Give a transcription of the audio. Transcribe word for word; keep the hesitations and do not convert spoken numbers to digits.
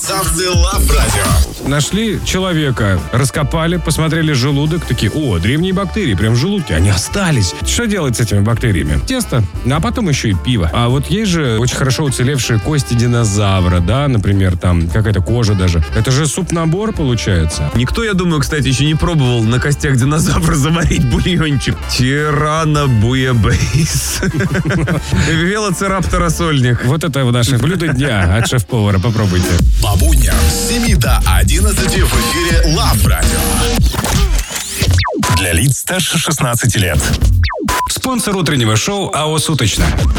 Красавцы Лав Радио. Нашли человека, раскопали, посмотрели желудок, такие: о, древние бактерии, прям в желудке, они остались. Что делать с этими бактериями? Тесто, а потом еще и пиво. А вот есть же очень хорошо уцелевшие кости динозавра, да, например, там какая-то кожа даже. Это же суп-набор получается. Никто, я думаю, кстати, еще не пробовал на костях динозавра заварить бульончик. Тираннобуябейс. Велоцираптора сольник. Вот это наше блюдо дня от шеф-повара. Попробуйте. По будням с семи до одиннадцати в эфире Лав Радио. Для лиц старше шестнадцати лет. Спонсор утреннего шоу АО «Суточно».